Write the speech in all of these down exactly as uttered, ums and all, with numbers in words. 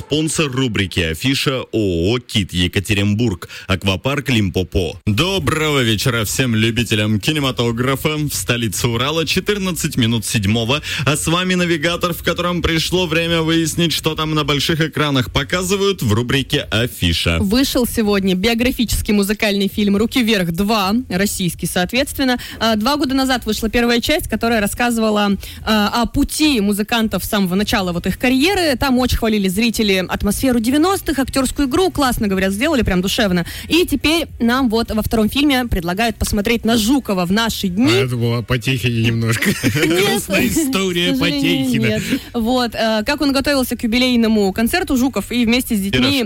Спонсор рубрики «Афиша» ООО «Кит Екатеринбург», аквапарк «Лимпопо». Доброго вечера всем любителям кинематографа. В столице Урала четырнадцать минут седьмого, а с вами навигатор, в котором пришло время выяснить, что там на больших экранах показывают в рубрике «Афиша». Вышел сегодня биографический музыкальный фильм «Руки вверх два», российский, соответственно. Два года назад вышла первая часть, которая рассказывала о пути музыкантов с самого начала вот их карьеры. Там очень хвалили зрители атмосферу девяностых, актерскую игру, классно, говорят, сделали, прям душевно. И теперь нам вот во втором фильме предлагают посмотреть на Жукова в наши дни. А это было Потехина немножко. Грустная история Потехина. Вот, как он готовился к юбилейному концерту, Жуков, и вместе с детьми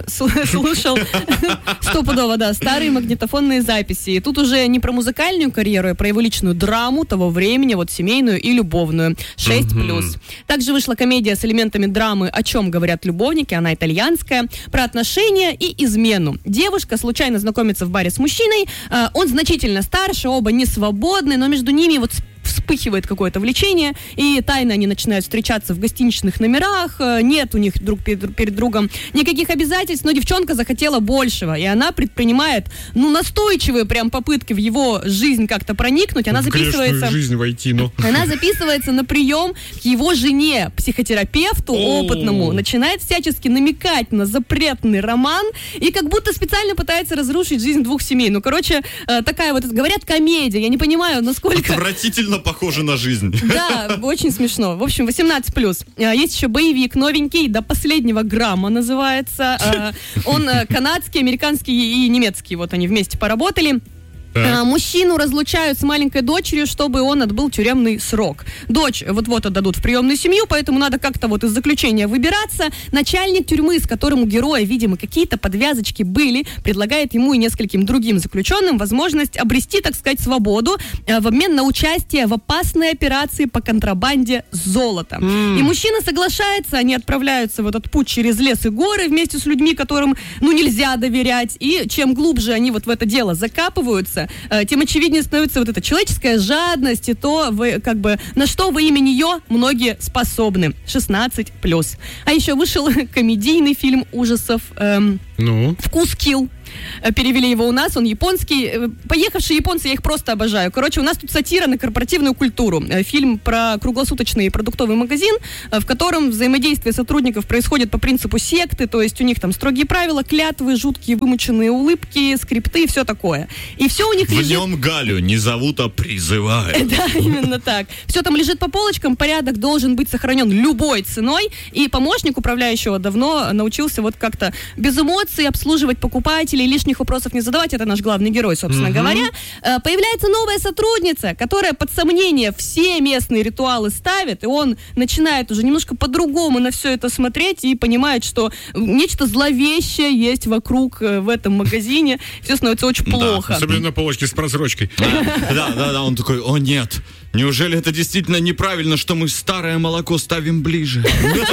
слушал стопудово, да, старые магнитофонные записи. И тут уже не про музыкальную карьеру, а про его личную драму того времени, вот семейную и любовную. шесть плюс. Также вышла комедия с элементами драмы «О чем говорят любовники», она итальянская, про отношения и измену. Девушка случайно знакомится в баре с мужчиной, он значительно старше, оба не свободны, но между ними вот вспыхивает какое-то влечение, и тайно они начинают встречаться в гостиничных номерах, нет у них друг перед, перед другом никаких обязательств, но девчонка захотела большего, и она предпринимает, ну, настойчивые прям попытки в его жизнь как-то проникнуть, она в записывается... В жизнь войти, ну. Она записывается на прием к его жене, психотерапевту опытному, начинает всячески намекать на запретный роман, и как будто специально пытается разрушить жизнь двух семей. Ну, короче, такая вот, говорят, комедия, я не понимаю, насколько... Отвратительно похоже на жизнь. Да, очень смешно. В общем, восемнадцать плюс. Есть еще боевик новенький, «До последнего грамма» называется. Он канадский, американский и немецкий. Вот они вместе поработали. А, мужчину разлучают с маленькой дочерью, чтобы он отбыл тюремный срок. Дочь вот-вот отдадут в приемную семью, поэтому надо как-то вот из заключения выбираться. Начальник тюрьмы, с которым у героя, видимо, какие-то подвязочки были, предлагает ему и нескольким другим заключенным возможность обрести, так сказать, свободу а, в обмен на участие в опасной операции по контрабанде золота. Mm. И мужчина соглашается, они отправляются в этот путь через лес и горы вместе с людьми, которым, ну, нельзя доверять. И чем глубже они вот в это дело закапываются, тем очевиднее становится вот эта человеческая жадность и то, вы, как бы, на что во имя нее многие способны. шестнадцать плюс. А еще вышел комедийный фильм ужасов эм, ну? «Вкус Килл». Перевели его у нас, он японский. Поехавшие японцы, я их просто обожаю. Короче, у нас тут сатира на корпоративную культуру. Фильм про круглосуточный продуктовый магазин, в котором взаимодействие сотрудников происходит по принципу секты, то есть у них там строгие правила, клятвы, жуткие вымученные улыбки, скрипты и все такое. И все у них в лежит... нем Галю не зовут, а призывают. Да, именно так. Все там лежит по полочкам, порядок должен быть сохранен любой ценой, и помощник управляющего давно научился вот как-то без эмоций обслуживать покупателей, лишних вопросов не задавать, это наш главный герой, собственно uh-huh. говоря. Появляется новая сотрудница, которая под сомнение все местные ритуалы ставит, и он начинает уже немножко по-другому на все это смотреть и понимает, что нечто зловещее есть вокруг в этом магазине, все становится очень плохо. Да, особенно на полочке с просрочкой. Да, да, да, он такой: о нет, неужели это действительно неправильно, что мы старое молоко ставим ближе?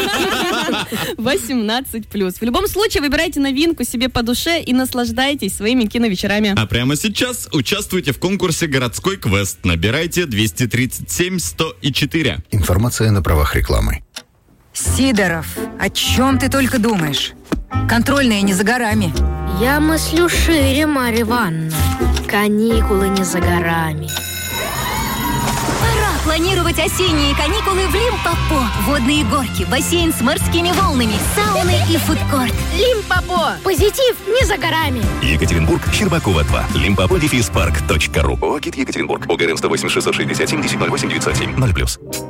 восемнадцать плюс. В любом случае, выбирайте новинку себе по душе и наслаждайтесь своими киновечерами. А прямо сейчас участвуйте в конкурсе «Городской квест». Набирайте двести тридцать семь сто четыре. Информация на правах рекламы. Сидоров, о чем ты только думаешь? Контрольная не за горами. Я мыслю шире, Марья Ивановна. Каникулы не за горами. Планировать осенние каникулы в Лимпопо. Водные горки, бассейн с морскими волнами, сауны и фудкорт. Лимпопо. Позитив не за горами. Екатеринбург, Щербакова два. Лимпопо дефис парк точка ру. ООО «Кит Екатеринбург». ОГРН сто восемь шестьсот шестьдесят семь десять ноль восемь девятьсот семь. ноль плюс.